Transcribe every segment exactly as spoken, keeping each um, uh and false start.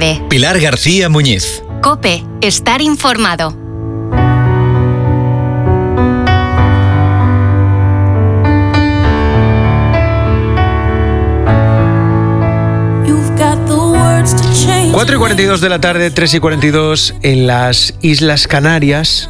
nueve. Pilar García Muñiz. COPE. Estar informado. cuatro y cuarenta y dos de la tarde, tres y cuarenta y dos en las Islas Canarias,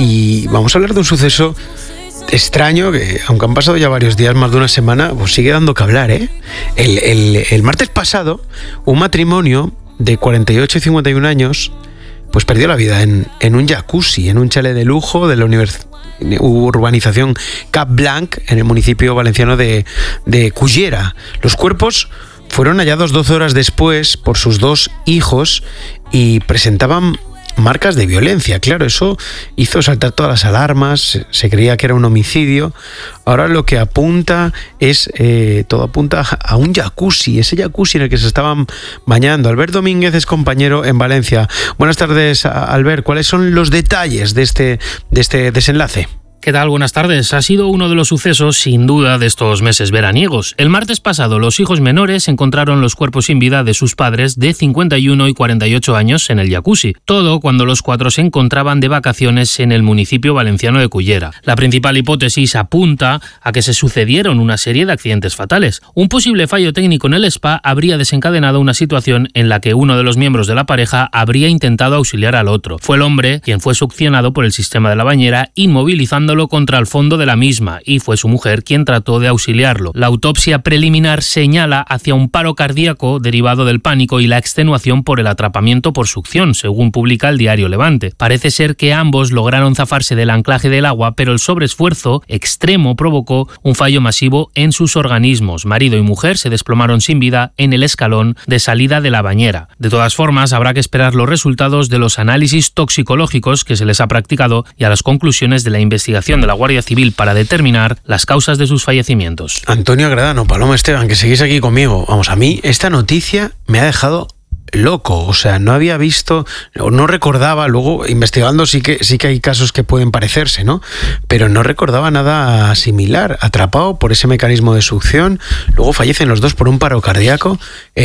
y vamos a hablar de un suceso extraño que, aunque han pasado ya varios días, más de una semana, pues sigue dando que hablar, ¿eh? El, el, el martes pasado, un matrimonio de cuarenta y ocho y cincuenta y un años pues perdió la vida en, en un jacuzzi, en un chalet de lujo de la univers- urbanización Cap Blanc, en el municipio valenciano de, de Cullera. Los cuerpos fueron hallados doce horas después por sus dos hijos y presentaban marcas de violencia. Claro, eso hizo saltar todas las alarmas, se creía que era un homicidio. Ahora lo que apunta es, eh, todo apunta a un jacuzzi, ese jacuzzi en el que se estaban bañando. Albert Domínguez es compañero en Valencia. Buenas tardes, Albert. ¿Cuáles son los detalles de este, de este desenlace? ¿Qué tal? Buenas tardes. Ha sido uno de los sucesos, sin duda, de estos meses veraniegos. El martes pasado, los hijos menores encontraron los cuerpos sin vida de sus padres de cincuenta y uno y cuarenta y ocho años en el jacuzzi. Todo cuando los cuatro se encontraban de vacaciones en el municipio valenciano de Cullera. La principal hipótesis apunta a que se sucedieron una serie de accidentes fatales. Un posible fallo técnico en el spa habría desencadenado una situación en la que uno de los miembros de la pareja habría intentado auxiliar al otro. Fue el hombre quien fue succionado por el sistema de la bañera, inmovilizando contra el fondo de la misma, y fue su mujer quien trató de auxiliarlo. La autopsia preliminar señala hacia un paro cardíaco derivado del pánico y la extenuación por el atrapamiento por succión, según publica el diario Levante. Parece ser que ambos lograron zafarse del anclaje del agua, pero el sobreesfuerzo extremo provocó un fallo masivo en sus organismos. Marido y mujer se desplomaron sin vida en el escalón de salida de la bañera. De todas formas, habrá que esperar los resultados de los análisis toxicológicos que se les ha practicado y a las conclusiones de la investigación de la Guardia Civil para determinar las causas de sus fallecimientos. Antonio Agradano, Paloma Esteban, que seguís aquí conmigo. Vamos, a mí esta noticia me ha dejado loco, o sea, no había visto, no recordaba, luego investigando sí que sí que hay casos que pueden parecerse, ¿no? Pero no recordaba nada similar. Atrapado por ese mecanismo de succión, luego fallecen los dos por un paro cardíaco.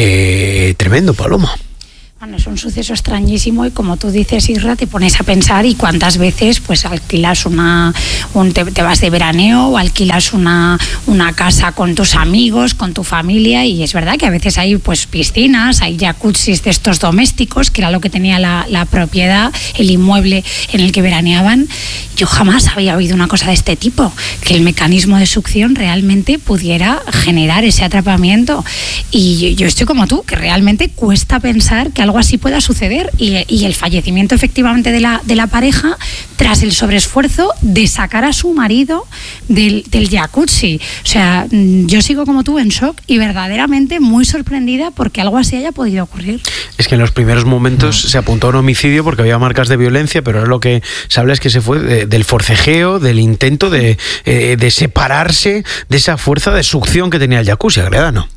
Eh, tremendo, Paloma. Bueno, es un suceso extrañísimo y como tú dices, Isra, te pones a pensar y cuántas veces pues alquilas una, un, te, te vas de veraneo o alquilas una, una casa con tus amigos, con tu familia, y es verdad que a veces hay pues piscinas, hay jacuzzis de estos domésticos, que era lo que tenía la, la propiedad, el inmueble en el que veraneaban. Yo jamás había oído una cosa de este tipo, que el mecanismo de succión realmente pudiera generar ese atrapamiento, y yo, yo estoy como tú, que realmente cuesta pensar que algo así pueda suceder, y, y el fallecimiento efectivamente de la, de la pareja tras el sobreesfuerzo de sacar a su marido del, del jacuzzi. O sea, yo sigo como tú en shock y verdaderamente muy sorprendida porque algo así haya podido ocurrir. Es que en los primeros momentos se apuntó a un homicidio porque había marcas de violencia, pero ahora lo que se habla es que se fue de, del forcejeo, del intento de, eh, de separarse de esa fuerza de succión que tenía el jacuzzi, Agredano.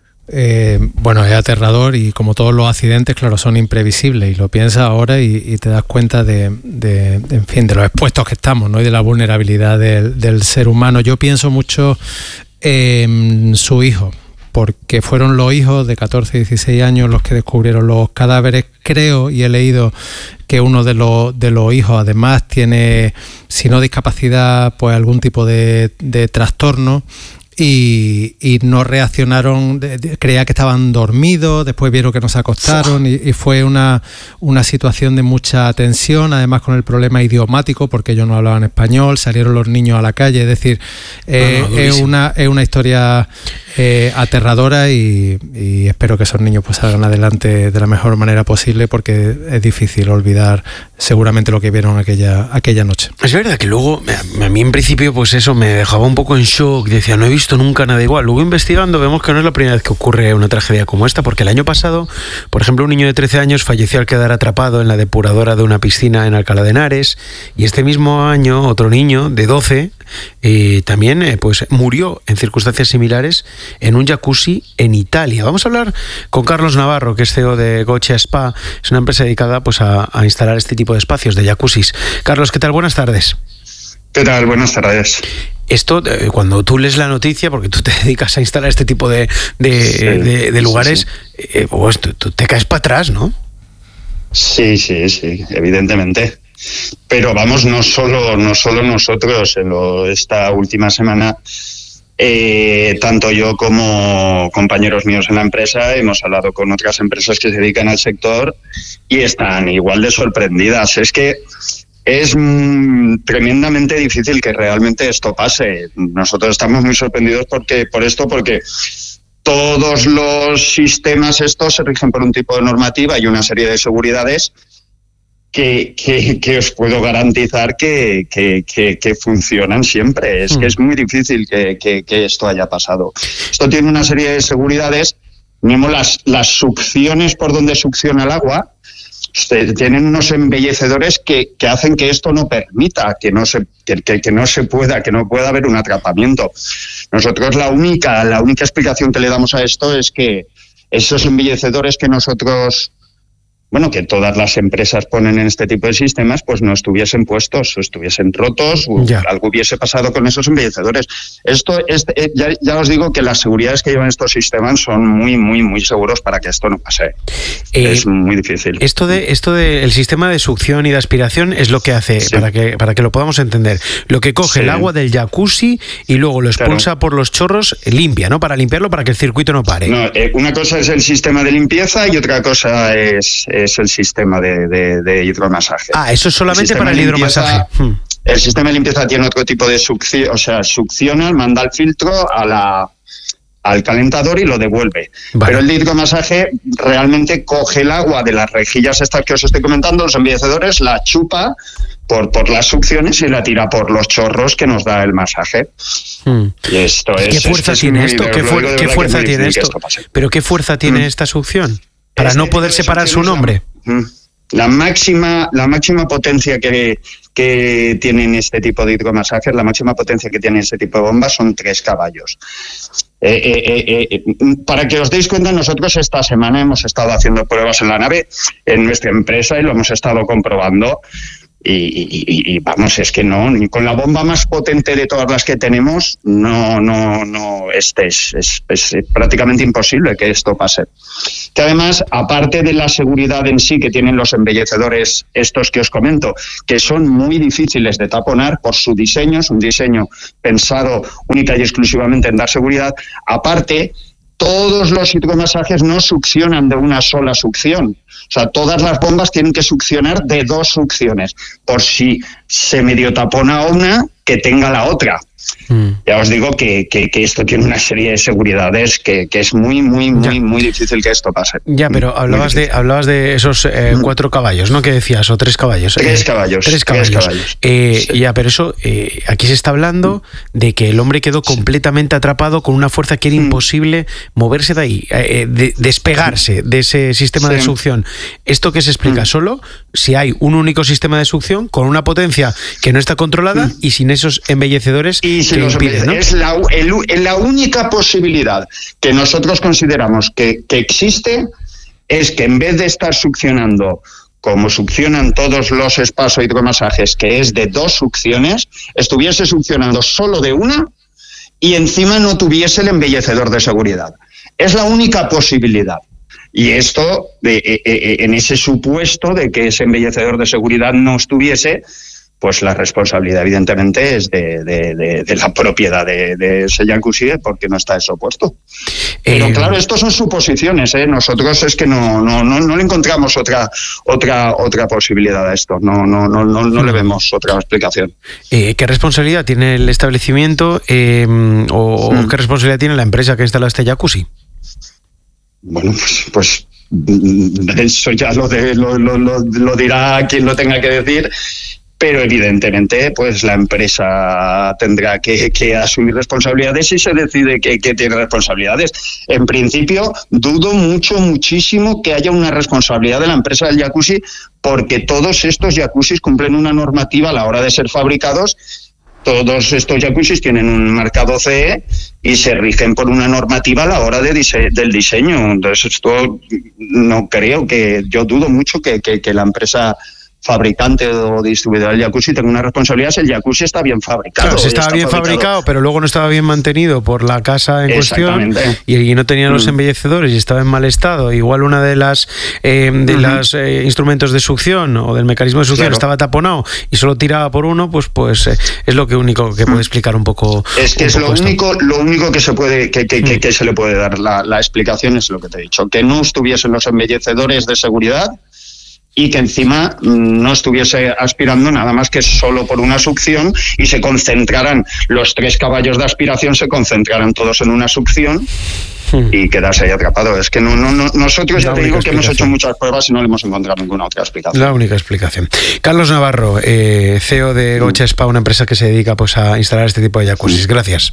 Eh, bueno, es aterrador, y como todos los accidentes, claro, son imprevisibles, y lo piensas ahora y, y te das cuenta de, de, de, en fin, de los expuestos que estamos, ¿no? Y de la vulnerabilidad del, del ser humano. Yo pienso mucho en su hijo, porque fueron los hijos de catorce y dieciséis años los que descubrieron los cadáveres. Creo, y he leído, que uno de los, de los hijos además tiene, si no discapacidad, pues algún tipo de, de trastorno. Y, y no reaccionaron, de, de, creía que estaban dormidos, después vieron que no se acostaron, y, y fue una, una situación de mucha tensión, además con el problema idiomático, porque ellos no hablaban español, salieron los niños a la calle, es decir, eh, no, no, es, una, es una historia eh, aterradora, y, y espero que esos niños pues salgan adelante de la mejor manera posible, porque es difícil olvidar seguramente lo que vieron aquella, aquella noche. Es verdad que luego, a mí en principio pues eso me dejaba un poco en shock, decía, no he visto nunca nada igual. Luego investigando vemos que no es la primera vez que ocurre una tragedia como esta, porque el año pasado, por ejemplo, un niño de trece años falleció al quedar atrapado en la depuradora de una piscina en Alcalá de Henares, y este mismo año otro niño de doce eh, también eh, pues murió en circunstancias similares en un jacuzzi en Italia. Vamos a hablar con Carlos Navarro, que es C E O de Gocha Spa, es una empresa dedicada pues a, a instalar este tipo de espacios de jacuzzis. Carlos, ¿qué tal? Buenas tardes. ¿Qué tal? Buenas tardes. Esto, cuando tú lees la noticia, porque tú te dedicas a instalar este tipo de, de, sí, de, de lugares, sí, sí. Eh, pues tú, tú te caes para atrás, ¿no? Sí, sí, sí, evidentemente. Pero vamos, no solo, no solo nosotros, en lo, esta última semana, eh, tanto yo como compañeros míos en la empresa hemos hablado con otras empresas que se dedican al sector y están igual de sorprendidas. Es que es mm, tremendamente difícil que realmente esto pase. Nosotros estamos muy sorprendidos porque, por esto, porque todos los sistemas estos se rigen por un tipo de normativa y una serie de seguridades Que, que, que os puedo garantizar que, que, que, que funcionan siempre. Es mm. que es muy difícil que, que, que esto haya pasado. Esto tiene una serie de seguridades, mismo las, las succiones por donde succiona el agua, tienen unos embellecedores que, que hacen que esto no permita, que no se, que, que, que no se pueda, que no pueda haber un atrapamiento. Nosotros la única, la única explicación que le damos a esto es que esos embellecedores que nosotros... bueno, que todas las empresas ponen en este tipo de sistemas, pues no estuviesen puestos, o estuviesen rotos, o ya. algo hubiese pasado con esos embellecedores. Esto es, ya, ya os digo que las seguridades que llevan estos sistemas son muy, muy, muy seguros para que esto no pase. Eh, es muy difícil. Esto de esto de el sistema de succión y de aspiración es lo que hace, sí. para que para que lo podamos entender, lo que coge sí. el agua del jacuzzi y luego lo expulsa claro. por los chorros, limpia, ¿no? Para limpiarlo, para que el circuito no pare. No, eh, una cosa es el sistema de limpieza y otra cosa es... es el sistema de, de, de hidromasaje. Ah, eso es solamente el para el hidromasaje. Limpieza, el sistema de limpieza tiene otro tipo de succión, o sea, succiona, manda el filtro a la, al calentador y lo devuelve. Vale. Pero el de hidromasaje realmente coge el agua de las rejillas estas que os estoy comentando, los embellecedores, la chupa por, por las succiones y la tira por los chorros que nos da el masaje. Hmm. Y esto es, ¿Qué fuerza es tiene esto? ¿Qué, fu- ¿qué fuerza tiene esto? esto ¿Pero qué fuerza tiene hmm. esta succión? Para este no poder separar su nombre. La, la máxima la máxima potencia que, que tienen este tipo de hidromasajes, la máxima potencia que tiene este tipo de bombas son tres caballos. Eh, eh, eh, eh, para que os deis cuenta, nosotros esta semana hemos estado haciendo pruebas en la nave, en nuestra empresa, y lo hemos estado comprobando. Y, y, y vamos, es que no, ni con la bomba más potente de todas las que tenemos, no, no, no, este es, es, es prácticamente imposible que esto pase. Que además, aparte de la seguridad en sí que tienen los embellecedores estos que os comento, que son muy difíciles de taponar por su diseño, es un diseño pensado única y exclusivamente en dar seguridad, aparte, todos los hidromasajes no succionan de una sola succión. O sea, todas las bombas tienen que succionar de dos succiones. Por si se medio tapona una, que tenga la otra. Mm. Ya os digo que, que, que esto tiene una serie de seguridades que, que es muy, muy, muy, ya. muy difícil que esto pase. Ya, pero hablabas de hablabas de esos eh, mm. cuatro caballos, ¿no? ¿Qué decías? ¿O tres caballos? Tres eh, caballos. Tres caballos. Tres caballos. Eh, sí. Ya, pero eso, eh, aquí se está hablando mm. de que el hombre quedó completamente atrapado con una fuerza que era mm. imposible moverse de ahí, eh, de, despegarse de ese sistema sí. de succión. ¿Esto qué se explica? Mm. Solo si hay un único sistema de succión con una potencia que no está controlada mm. y sin esos embellecedores y si que los impiden, ¿no? Es la, el, la única posibilidad que nosotros consideramos que, que existe es que en vez de estar succionando como succionan todos los espacio hidromasajes, que es de dos succiones, estuviese succionando solo de una y encima no tuviese el embellecedor de seguridad. Es la única posibilidad. Y esto, de, eh, eh, en ese supuesto de que ese embellecedor de seguridad no estuviese, pues la responsabilidad evidentemente es de, de, de, de la propiedad de, de ese jacuzzi, porque no está eso puesto. Pero eh, claro, estos son suposiciones, ¿eh? Nosotros es que no, no, no, no le encontramos otra, otra, otra posibilidad a esto, no, no, no, no, no le vemos otra explicación. Eh, ¿Qué responsabilidad tiene el establecimiento eh, o hmm. qué responsabilidad tiene la empresa que instala este jacuzzi? Bueno, pues, pues eso ya lo, de, lo, lo, lo, lo dirá quien lo tenga que decir, pero evidentemente pues la empresa tendrá que, que asumir responsabilidades y se decide que, que tiene responsabilidades. En principio, dudo mucho, muchísimo que haya una responsabilidad de la empresa del jacuzzi, porque todos estos jacuzzis cumplen una normativa a la hora de ser fabricados. Todos estos jacuzzis tienen un marcado C E y se rigen por una normativa a la hora de dise- del diseño. Entonces, esto no creo que, yo dudo mucho que, que, que la empresa fabricante o distribuidor del jacuzzi, tengo una responsabilidad si el jacuzzi está bien fabricado. Claro, si estaba está bien fabricado. fabricado, pero luego no estaba bien mantenido por la casa en cuestión y, y no tenía los mm. embellecedores y estaba en mal estado. Igual una de las eh, de uh-huh. los eh, instrumentos de succión o del mecanismo de succión claro. estaba taponado y solo tiraba por uno, pues pues eh, es lo que único que puede explicar un poco. Es que un es poco lo esto. único, lo único que se puede que, que, mm. que, que se le puede dar la, la explicación es lo que te he dicho, que no estuviesen los embellecedores de seguridad y que encima no estuviese aspirando nada más que solo por una succión y se concentraran, los tres caballos de aspiración se concentraran todos en una succión y quedarse ahí atrapado. Es que no, no, no nosotros ya te digo que hemos hecho muchas pruebas y no le hemos encontrado ninguna otra explicación. La única explicación. Carlos Navarro, eh, C E O de Gocha Spa, una empresa que se dedica pues a instalar este tipo de jacuzzis. Gracias.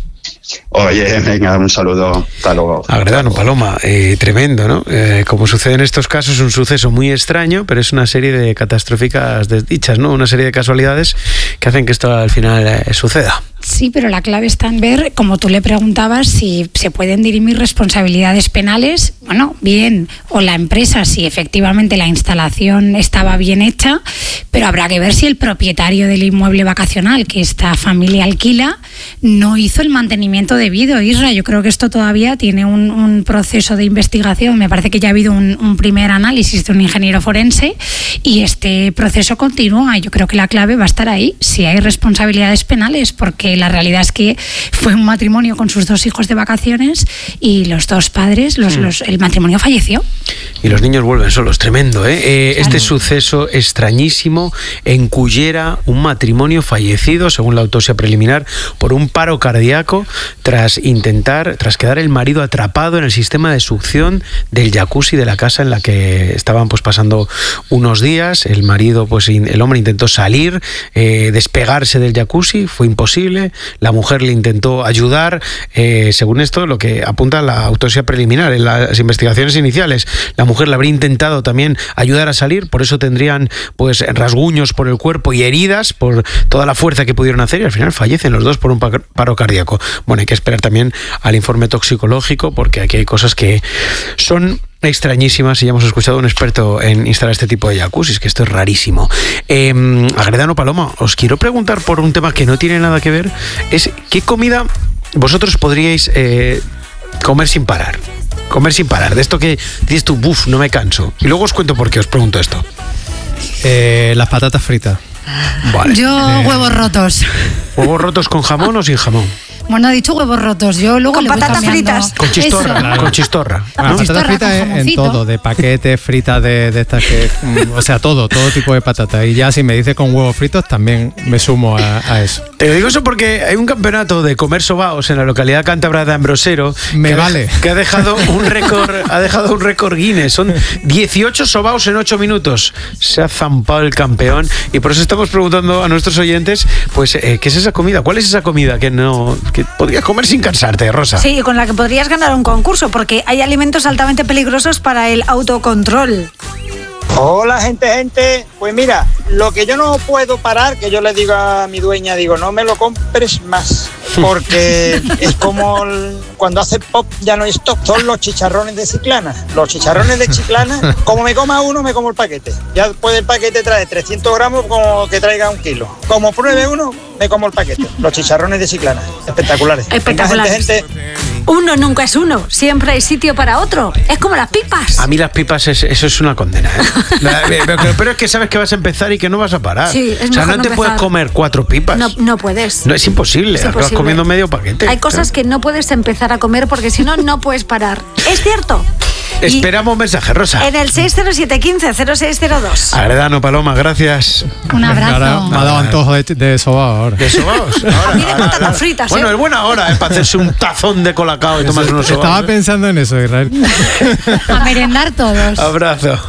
Oye, venga, un saludo. Hasta luego. Agredano, Paloma, eh, tremendo, ¿no? Eh, como sucede en estos casos, es un suceso muy extraño, pero es una serie de catastróficas desdichas, ¿no? Una serie de casualidades que hacen que esto al final eh, suceda. Sí, pero la clave está en ver, como tú le preguntabas, si se pueden dirimir responsabilidades penales. Bueno, bien, o la empresa, si efectivamente la instalación estaba bien hecha, pero habrá que ver si el propietario del inmueble vacacional que esta familia alquila no hizo el mantenimiento debido. Isra, yo creo que esto todavía tiene un, un proceso de investigación. Me parece que ya ha habido un, un primer análisis de un ingeniero forense y este proceso continúa. Yo creo que la clave va a estar ahí, si hay responsabilidades penales, porque la realidad es que fue un matrimonio con sus dos hijos de vacaciones y los dos padres, los, los, el matrimonio falleció. Y los niños vuelven solos, tremendo, ¿eh? eh claro. Este suceso extrañísimo en Cullera, un matrimonio fallecido, según la autopsia preliminar, por un paro cardíaco tras intentar, tras quedar el marido atrapado en el sistema de succión del jacuzzi de la casa en la que estaban pues pasando unos días. El marido, pues el hombre intentó salir, eh, despegarse del jacuzzi, fue imposible. La mujer le intentó ayudar, eh, según esto, lo que apunta la autopsia preliminar en las investigaciones iniciales. La mujer le habría intentado también ayudar a salir, por eso tendrían pues rasguños por el cuerpo y heridas por toda la fuerza que pudieron hacer y al final fallecen los dos por un paro cardíaco. Bueno, hay que esperar también al informe toxicológico porque aquí hay cosas que son extrañísimas y ya hemos escuchado a un experto en instalar este tipo de jacuzzis, que esto es rarísimo. Eh, Agredano, Paloma, os quiero preguntar por un tema que no tiene nada que ver, es ¿qué comida vosotros podríais eh, comer sin parar? Comer sin parar, de esto que dices tú, buf, no me canso. Y luego os cuento por qué os pregunto esto. Eh, las patatas fritas. Vale. Yo eh, huevos rotos. ¿Huevos rotos con jamón o sin jamón? Bueno, he dicho huevos rotos. Yo luego con le voy patatas cambiando. fritas. Con chistorra. Claro. Con chistorra. Ah, ¿no? Patatas fritas en todo, de paquetes, fritas de, de estas que... O sea, todo, todo tipo de patatas. Y ya si me dice con huevos fritos, también me sumo a, a eso. Te digo eso porque hay un campeonato de comer sobaos en la localidad cántabra de Ambrosero. Me que vale. Ha, que ha dejado un récord, ha dejado un récord Guinness. Son dieciocho sobaos en ocho minutos. Se ha zampado el campeón. Y por eso estamos preguntando a nuestros oyentes, pues, eh, ¿qué es esa comida? ¿Cuál es esa comida que no que podrías comer sin cansarte, Rosa? Sí, con la que podrías ganar un concurso, porque hay alimentos altamente peligrosos para el autocontrol. Hola, gente, gente. Pues mira, lo que yo no puedo parar, que yo le digo a mi dueña, digo, no me lo compres más, porque es como el, cuando hace pop ya no hay stop, son los chicharrones de Chiclana. Los chicharrones de Chiclana, como me coma uno, me como el paquete. Ya después el paquete trae trescientos gramos, como que traiga un kilo. Como pruebe uno, me como el paquete. Los chicharrones de Chiclana, espectaculares. Espectaculares. Gente, gente. Uno nunca es uno, siempre hay sitio para otro. Es como las pipas. A mí las pipas, es, eso es una condena, ¿eh? La, pero, pero es que sabes que vas a empezar y que no vas a parar. Sí, es o sea, no no te empezar. puedes comer cuatro pipas. No, no puedes. No, es imposible. Es Acabas imposible. comiendo medio paquete. Hay cosas que no puedes empezar a comer porque si no, no puedes parar. Es cierto. Esperamos un mensaje, Rosa. En el seis cero siete uno cinco cero seis cero dos. Agredano, Paloma, gracias. Un abrazo. Ahora me ha dado antojo de, de sobao ahora. ¿De sobaos? A mí de patatas fritas, Bueno, ¿eh? es buena hora ¿eh? para hacerse un tazón de colacao y tomarse unos sobaos. Estaba pensando en eso, Israel. A merendar todos. Abrazo.